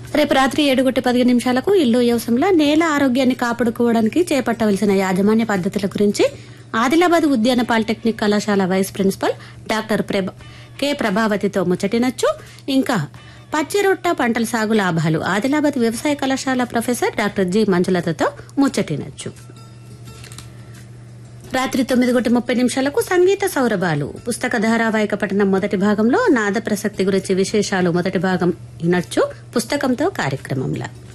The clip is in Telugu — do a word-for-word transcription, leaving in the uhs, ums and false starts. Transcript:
రేపు రాత్రి ఏడు గంటల పదిహేను నిమిషాలకు ఇల్లు వ్యవసాయంలో నేల ఆరోగ్యాన్ని కాపాడుకోవడానికి చేపట్టవలసిన యాజమాన్య పద్దతుల గురించి ఆదిలాబాద్ ఉద్యాన పాలిటెక్నిక్ కళాశాల వైస్ ప్రిన్సిపల్ డాక్టర్ కె ప్రభావతితో ముచ్చటినచ్చు. ఇంకా పచ్చిరొట్ట పంటల సాగు లాభాలు ఆదిలాబాద్ వ్యవసాయ కళాశాల ప్రొఫెసర్ డాక్టర్ జి మంజులతతో ముచ్చటినచ్చు. రాత్రి తొమ్మిది గంటల ముప్పై నిమిషాలకు సంగీత సౌరభాలు పుస్తక ధారావాహిక పఠనం మొదటి భాగంలో నాద ప్రసక్తి గురించి విశేషాలు మొదటి భాగం వినొచ్చు పుస్తకంతో కార్యక్రమంలో.